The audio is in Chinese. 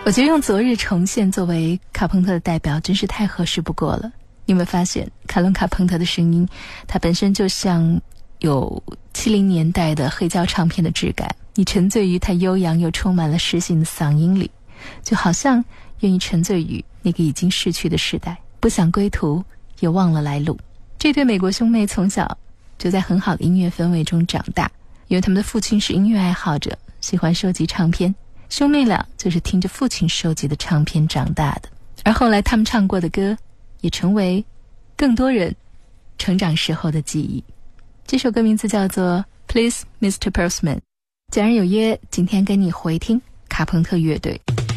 我觉得用昨日重现作为卡朋特的代表真是太合适不过了。你有没有发现卡伦卡朋特的声音，它本身就像有70年代的黑胶唱片的质感，你沉醉于他悠扬又充满了诗性的嗓音里，就好像愿意沉醉于那个已经逝去的时代，不想归途也忘了来路。这对美国兄妹从小就在很好的音乐氛围中长大，因为他们的父亲是音乐爱好者，喜欢收集唱片，兄妹俩就是听着父亲收集的唱片长大的。而后来他们唱过的歌也成为更多人成长时候的记忆。这首歌名字叫做 Please Mr. Postman。假如有约，今天跟你回听卡朋特乐队。